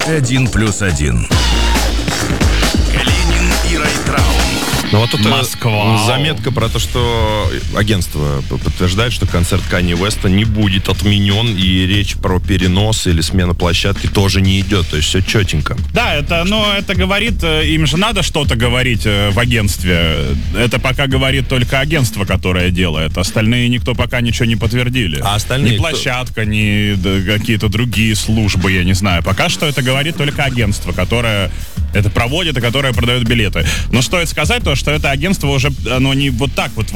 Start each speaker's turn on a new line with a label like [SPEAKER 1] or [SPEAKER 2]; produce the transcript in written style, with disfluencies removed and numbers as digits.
[SPEAKER 1] 1+1. Калинин и Райтрау.
[SPEAKER 2] Ну вот тут
[SPEAKER 3] Москва.
[SPEAKER 2] заметка про то, что агентство подтверждает, что концерт Канье Уэста не будет отменен, и речь про перенос или смену площадки тоже не идет. То есть все четенько.
[SPEAKER 3] Да, это говорит, им же надо что-то говорить в агентстве. Это пока говорит только агентство, которое делает. Остальные никто пока ничего не подтвердили.
[SPEAKER 2] А остальные
[SPEAKER 3] ни площадка, ни какие-то другие службы, я не знаю. Пока что это говорит только агентство, которое это проводит и которое продает билеты. Но стоит сказать то, что это агентство уже, оно не вот так вот